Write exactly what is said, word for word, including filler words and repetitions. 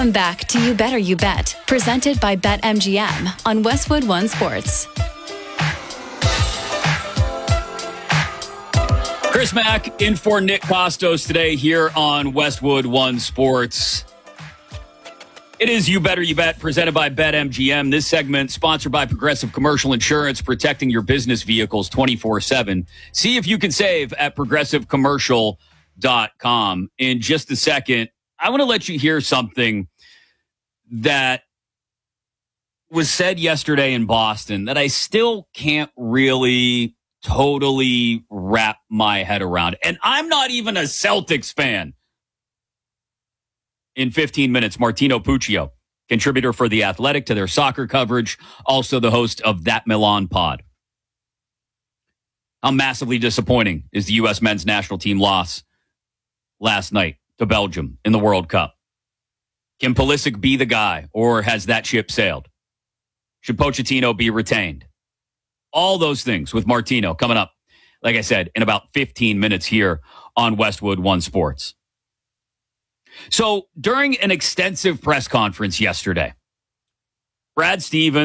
Welcome back to You Better You Bet, presented by BetMGM on Westwood One Sports. Chris Mack in for Nick Costos today here on Westwood One Sports. It is You Better You Bet, presented by BetMGM. This segment sponsored by Progressive Commercial Insurance, protecting your business vehicles twenty-four seven. See if you can save at progressive commercial dot com. In just a second, I want to let you hear something that was said yesterday in Boston that I still can't really totally wrap my head around. And I'm not even a Celtics fan. In fifteen minutes, Martino Puccio, contributor for The Athletic to their soccer coverage, also the host of That Milan Pod. How massively disappointing is the U S men's national team loss last night to Belgium in the World Cup? Can Pulisic be the guy, or has that ship sailed? Should Pochettino be retained? All those things with Martino coming up, like I said, in about fifteen minutes here on Westwood One Sports. So during an extensive press conference yesterday, Brad Stevens